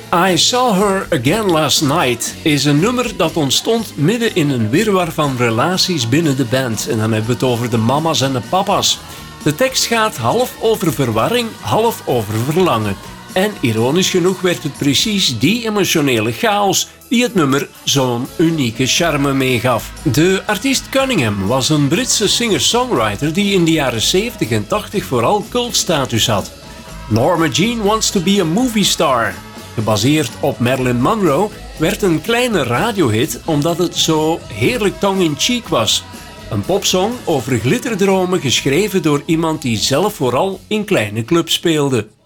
I Saw Her Again Last Night is een nummer dat ontstond midden in een wirwar van relaties binnen de band. En dan hebben we het over de mama's en de papa's. De tekst gaat half over verwarring, half over verlangen. En ironisch genoeg werd het precies die emotionele chaos die het nummer zo'n unieke charme meegaf. De artiest Cunningham was een Britse singer-songwriter die in de jaren 70 en 80 vooral cultstatus had. Norma Jean Wants to be a Movie Star, gebaseerd op Marilyn Monroe, werd een kleine radiohit omdat het zo heerlijk tongue-in-cheek was. Een popsong over glitterdromen geschreven door iemand die zelf vooral in kleine clubs speelde.